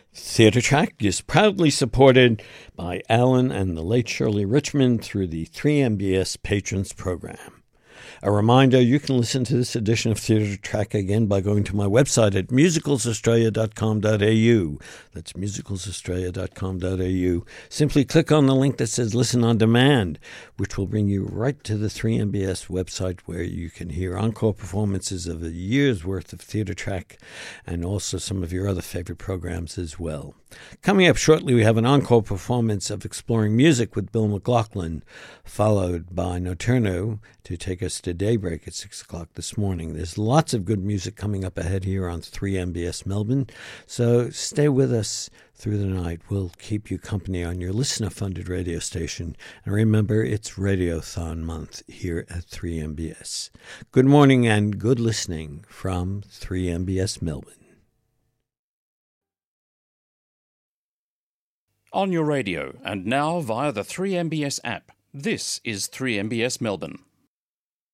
Theatre Track is proudly supported by Alan and the late Shirley Richmond through the 3MBS Patrons Program. A reminder, you can listen to this edition of Theatre Track again by going to my website at musicalsaustralia.com.au. That's musicalsaustralia.com.au. Simply click on the link that says Listen on Demand, which will bring you right to the 3MBS website where you can hear encore performances of a year's worth of Theatre Track and also some of your other favorite programs as well. Coming up shortly, we have an encore performance of Exploring Music with Bill McLaughlin, followed by Nocturno to take us to daybreak at 6 o'clock this morning. There's lots of good music coming up ahead here on 3MBS Melbourne, so stay with us through the night. We'll keep you company on your listener-funded radio station. And remember, it's Radiothon month here at 3MBS. Good morning and good listening from 3MBS Melbourne. On your radio and now via the 3MBS app, this is 3MBS Melbourne.